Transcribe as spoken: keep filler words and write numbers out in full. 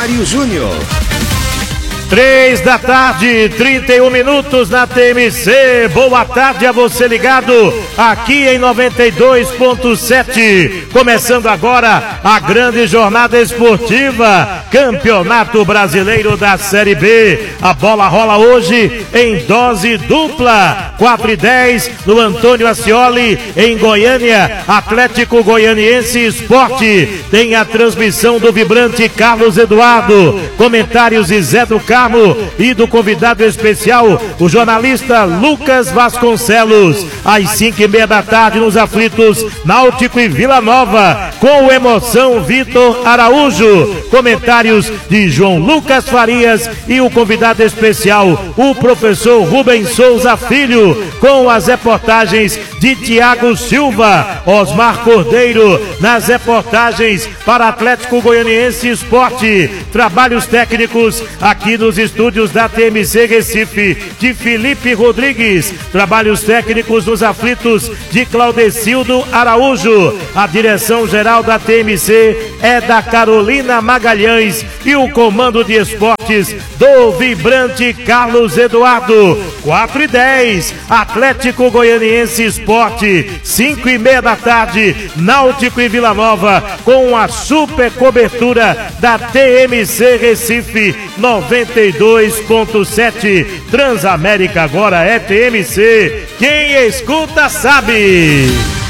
Mário Júnior. Três da tarde, trinta e um minutos na T M C. Boa tarde a você ligado aqui em noventa e dois ponto sete. Começando agora a grande jornada esportiva, Campeonato Brasileiro da Série B. A bola rola hoje em dose dupla. quatro e dez no Antônio Ascioli, em Goiânia. Atlético Goianiense Esporte. Tem a transmissão do vibrante Carlos Eduardo. Comentários de Zé do Carmo e do convidado especial, o jornalista Lucas Vasconcelos. Às cinco e meia da tarde, nos aflitos, Náutico e Vila Nova, com o Emoção Vitor Araújo. Comentários de João Lucas Farias e o convidado especial, o professor Rubens Souza Filho, com as reportagens de Tiago Silva. Osmar Cordeiro nas reportagens para Atlético Goianiense Esporte. Trabalhos técnicos aqui nos estúdios da T M C Recife, de Felipe Rodrigues. Trabalhos técnicos nos aflitos, de Claudecildo Araújo. A direção geral da T M C é da Carolina Magalhães e o comando de esportes do vibrante Carlos Eduardo. quatro e dez, Atlético Goianiense Esporte. cinco e meia da tarde, Náutico e Vila Nova, com a super cobertura da T M C Recife noventa e dois ponto sete. Transamérica agora é T M C. Quem escuta sabe.